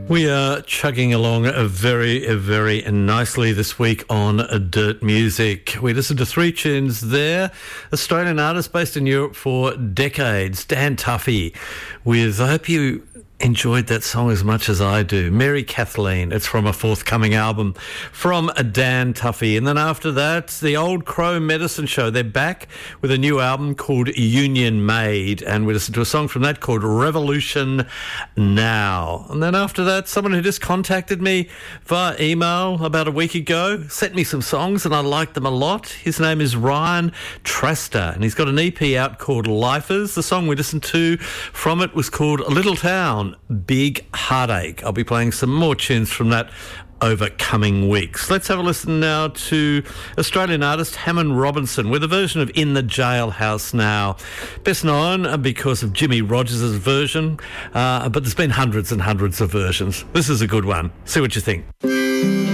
We are chugging along very nicely this week on Dirt Music. We listened to three tunes there. Australian artist based in Europe for decades, Dan Tuffy, with, I hope you enjoyed that song as much as I do, Mary Kathleen. It's from a forthcoming album from Dan Tuffy. And then after that, the Old Crow Medicine Show. They're back with a new album called Union Made, and we listened to a song from that called Revolution Now. And then after that, someone who just contacted me via email about a week ago, sent me some songs and I liked them a lot. His name is Ryan Trasta, and he's got an EP out called Lifers. The song we listened to from it was called Little Town, Big Heartache. I'll be playing some more tunes from that over coming weeks. Let's have a listen now to Australian artist Hammond Robinson with a version of In the Jailhouse Now. Best known because of Jimmy Rogers' version, but there's been hundreds and hundreds of versions. This is a good one. See what you think.